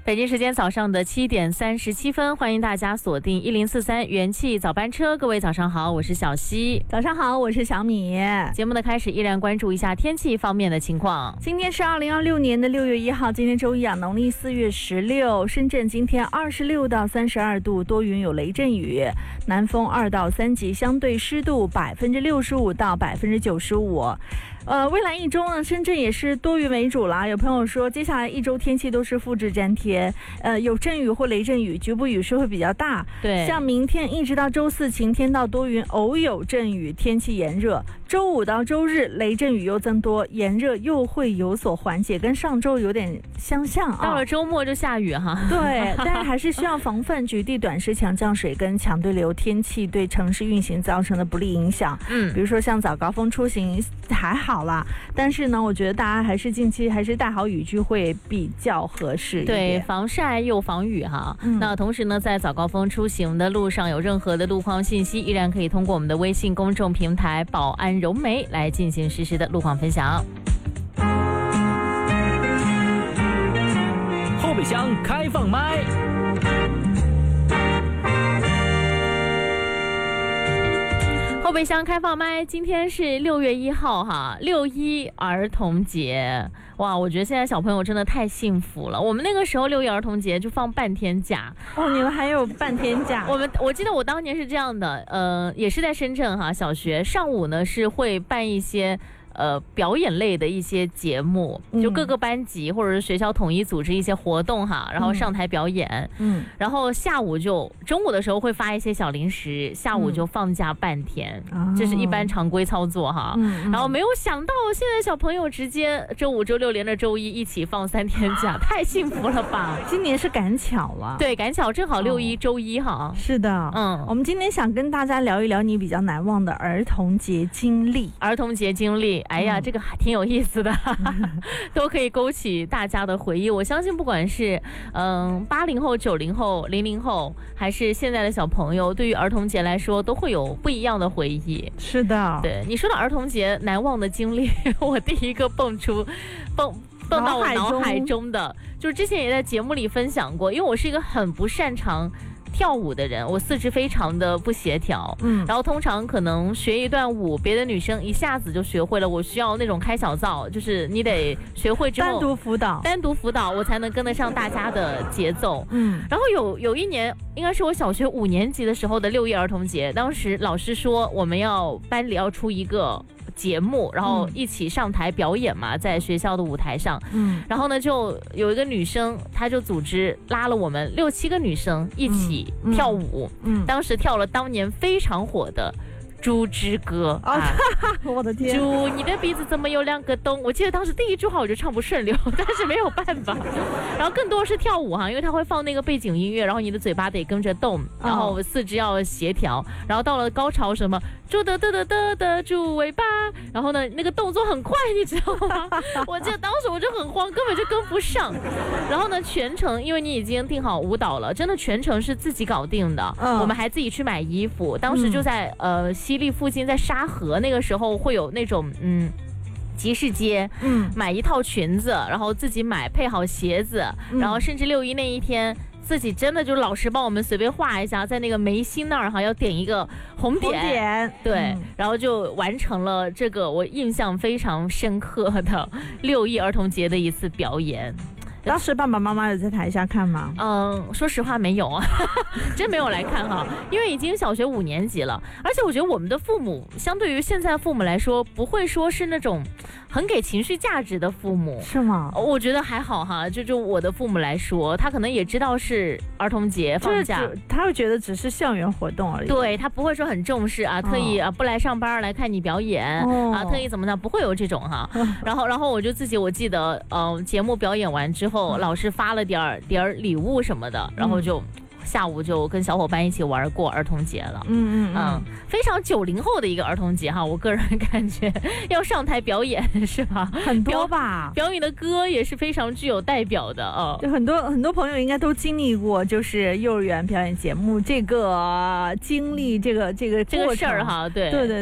北京时间早上的7点37分，欢迎大家锁定1043元气早班车。各位早上好，我是小溪。 早上好，我是小米。 节目的开始依然关注一下天气方面的情况。 今天是2026年的6月1号，今天周一啊，农历4月16。深圳今天26到32度，多云有雷阵雨，南风2到3级，相对湿度65%到95%。未来一周呢，深圳也是多云为主了。有朋友说，接下来一周天气都是复制粘贴，有阵雨或雷阵雨，局部雨势会比较大。 对， 像明天一直到周四，晴天到多云，偶有阵雨，天气炎热。周五到周日，雷阵雨又增多，炎热又会有所缓解，跟上周有点相像啊。 到了周末就下雨哈。 对，但是还是需要防范局地短时强降水跟强对流天气对城市运行造成的不利影响。比如说像早高峰出行还好啦，但是呢，我觉得大家还是近期还是带好雨具会比较合适一点。 对，防晒又防雨哈。那同时呢，在早高峰出行的路上有任何的路况信息，依然可以通过我们的微信公众平台宝安柔美来进行实时的路况分享。 后备箱开放麦。 后备箱开放麦，今天是6月1号哈，6·1儿童节。哇，我觉得现在小朋友真的太幸福了。我们那个时候6·1儿童节就放半天假哦，你们还有半天假？ 我记得我当年是这样的，也是在深圳哈，小学上午呢是会办一些表演类的一些节目，就各个班级或者是学校统一组织一些活动哈，然后上台表演。然后下午中午的时候会发一些小零食，下午就放假半天，这是一般常规操作哈。然后没有想到现在小朋友直接周五周六连着周一一起放3天假，太幸福了吧！ 今年是赶巧了， 对，赶巧正好6·1周一哈。 是的，我们今天想跟大家聊一聊你比较难忘的儿童节经历。 儿童节经历。哎呀，这个还挺有意思的，都可以勾起大家的回忆。我相信不管是80后、90后、00后，还是现在的小朋友，对于儿童节来说都会有不一样的回忆。 是的， 对你说的儿童节难忘的经历，我第一个蹦到我脑海中的，就是之前也在节目里分享过，因为我是一个很不擅长跳舞的人，我四肢非常的不协调，然后通常可能学一段舞，别的女生一下子就学会了，我需要那种开小灶，就是你得学会之后单独辅导，我才能跟得上大家的节奏。然后有一年，应该是我小学5年级的时候的6·1儿童节，当时老师说我们班里要出一个节目，然后一起上台表演嘛，在学校的舞台上。然后呢，就有一个女生，她就组织拉了我们6、7个女生一起跳舞。当时跳了当年非常火的猪之歌我的天！ 猪，你的鼻子怎么有2个洞？我记得当时第一句话我就唱不顺溜，但是没有办法。然后更多是跳舞哈，因为他会放那个背景音乐，然后你的嘴巴得跟着动，然后四肢要协调。然后到了高潮什么猪的猪尾巴，然后呢那个动作很快，你知道吗？我记得当时我就很慌，根本就跟不上。然后呢全程因为你已经定好舞蹈了，真的全程是自己搞定的。我们还自己去买衣服，当时就在西丽附近，在沙河那个时候会有那种集市街，买一套裙子，然后自己买配好鞋子，然后甚至6·1那一天自己真的就老师帮我们随便画一下，在那个眉心那儿哈要点一个红点，对，然后就完成了这个我印象非常深刻的6·1儿童节的一次表演。 当时爸爸妈妈有在台下看吗？ 说实话没有啊，真没有来看哈，因为已经小学5年级了，而且我觉得我们的父母相对于现在父母来说，不会说是那种很给情绪价值的父母， 是吗？ 我觉得还好哈，就我的父母来说，他可能也知道是儿童节放假， 他会觉得只是校园活动而已， 对，他不会说很重视啊，特意不来上班来看你表演特意怎么的，不会有这种哈。然后我就我记得节目表演完之后，老师发了点儿礼物什么的，然后就下午就跟小伙伴一起玩过儿童节了。非常90后的一个儿童节哈，我个人感觉要上台表演是吧？ 很多吧， 表演的歌也是非常具有代表的就很多朋友应该都经历过，就是幼儿园表演节目这个经历这个事儿哈，对。